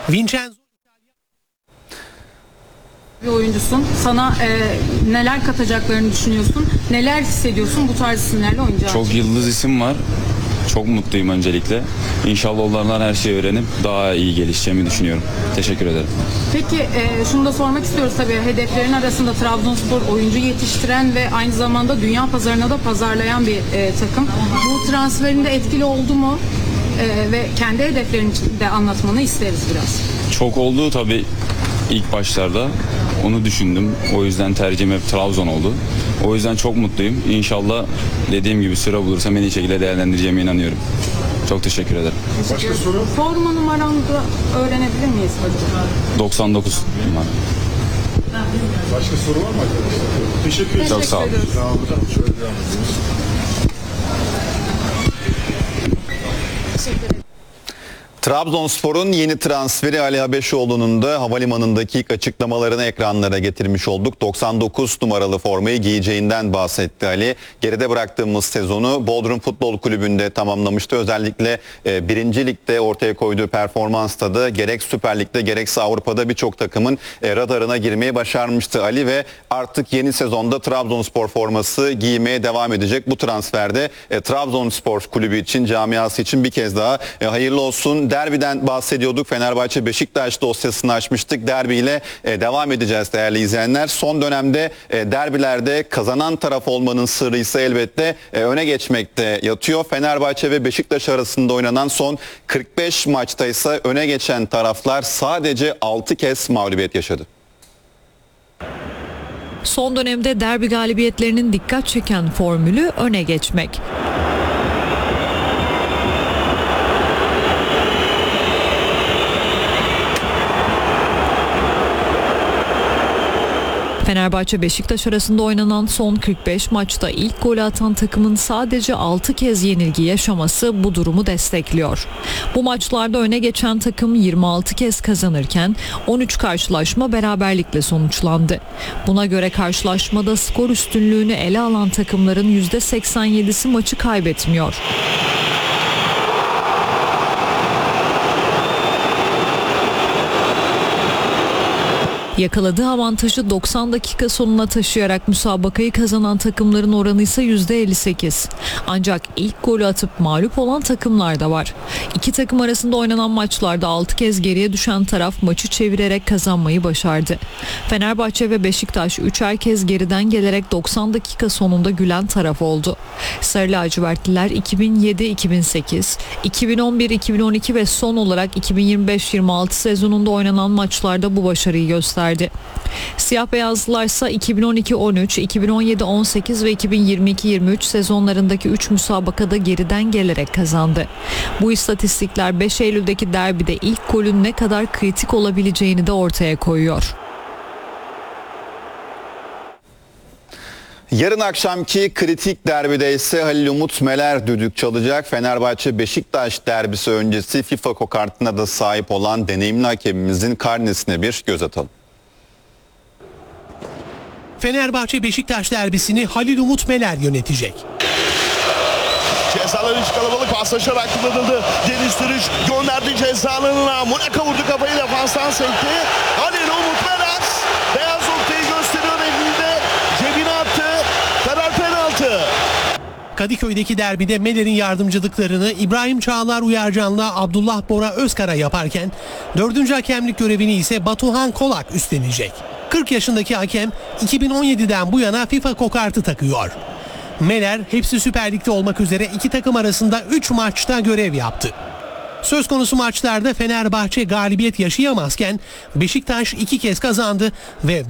Vincenzo bir oyuncusun. Sana neler katacaklarını düşünüyorsun? Neler hissediyorsun bu tarz isimlerle oynayacaksın? Çok yıldız isim var. Çok mutluyum öncelikle. İnşallah onlardan her şeyi öğrenip daha iyi gelişeceğimi düşünüyorum. Teşekkür ederim. Peki şunu da sormak istiyoruz tabii. Hedeflerin arasında Trabzonspor oyuncu yetiştiren ve aynı zamanda dünya pazarına da pazarlayan bir takım. Bu transferinde etkili oldu mu? Ve kendi hedeflerini de anlatmanı isteriz biraz. Çok oldu tabii ilk başlarda. Onu düşündüm. O yüzden tercihim hep Trabzon oldu. O yüzden çok mutluyum. İnşallah dediğim gibi süre bulursam en iyi şekilde değerlendireceğime inanıyorum. Çok teşekkür ederim. Başka soru? Forma numaranı da öğrenebilir miyiz hocam? 99 numara. Başka soru var mı arkadaşlar? Teşekkür ederim. Çok sağ olun. Sağ olun. Şöyle devam ediyoruz. Trabzonspor'un yeni transferi Ali Habeşoğlu'nun da havalimanındaki ilk açıklamalarını ekranlara getirmiş olduk. 99 numaralı formayı giyeceğinden bahsetti Ali. Geride bıraktığımız sezonu Bodrum Futbol Kulübü'nde tamamlamıştı. Özellikle 1. Lig'de ortaya koyduğu performansta da gerek Süper Lig'de gerekse Avrupa'da birçok takımın radarına girmeyi başarmıştı Ali ve artık yeni sezonda Trabzonspor forması giymeye devam edecek. Bu transferde Trabzonspor Kulübü için, camiası için bir kez daha hayırlı olsun. Derbiden bahsediyorduk. Fenerbahçe Beşiktaş dosyasını açmıştık. Derbiyle devam edeceğiz değerli izleyenler. Son dönemde derbilerde kazanan taraf olmanın sırrı ise elbette öne geçmekte yatıyor. Fenerbahçe ve Beşiktaş arasında oynanan son 45 maçta ise öne geçen taraflar sadece 6 kez mağlubiyet yaşadı. Son dönemde derbi galibiyetlerinin dikkat çeken formülü öne geçmek. Fenerbahçe Beşiktaş arasında oynanan son 45 maçta ilk golü atan takımın sadece 6 kez yenilgi yaşaması bu durumu destekliyor. Bu maçlarda öne geçen takım 26 kez kazanırken 13 karşılaşma beraberlikle sonuçlandı. Buna göre karşılaşmada skor üstünlüğünü ele alan takımların %87'si maçı kaybetmiyor. Yakaladığı avantajı 90 dakika sonuna taşıyarak müsabakayı kazanan takımların oranı ise %58. Ancak ilk golü atıp mağlup olan takımlar da var. İki takım arasında oynanan maçlarda 6 kez geriye düşen taraf maçı çevirerek kazanmayı başardı. Fenerbahçe ve Beşiktaş 3'er kez geriden gelerek 90 dakika sonunda gülen taraf oldu. Sarı lacivertliler 2007-2008, 2011-2012 ve son olarak 2025-26 sezonunda oynanan maçlarda bu başarıyı gösterdi. Siyah beyazlılar ise 2012-13, 2017-18 ve 2022-23 sezonlarındaki 3 müsabakada geriden gelerek kazandı. Bu istatistikler 5 Eylül'deki derbide ilk golün ne kadar kritik olabileceğini de ortaya koyuyor. Yarın akşamki kritik derbide ise Halil Umut Meler düdük çalacak. Fenerbahçe Beşiktaş derbisi öncesi FIFA kokartına da sahip olan deneyimli hakemimizin karnesine bir göz atalım. Fenerbahçe Beşiktaş derbisini Halil Umut Meler yönetecek. Cezaların içi kalabalık paslaşarak kullanıldı. Deniz Türüç gönderdi ceza alanına. Muleka vurdu kafayı, defanstan sekti. Halil Umut Meler beyaz noktayı gösteriyor elinde. Cebine attı. Karar penaltı. Kadıköy'deki derbide Meler'in yardımcılıklarını İbrahim Çağlar Uyarcan'la Abdullah Bora Özkara yaparken 4. hakemlik görevini ise Batuhan Kolak üstlenecek. 40 yaşındaki hakem 2017'den bu yana FIFA kokartı takıyor. Meler hepsi Süper Lig'de olmak üzere iki takım arasında 3 maçta görev yaptı. Söz konusu maçlarda Fenerbahçe galibiyet yaşayamazken Beşiktaş 2 kez kazandı ve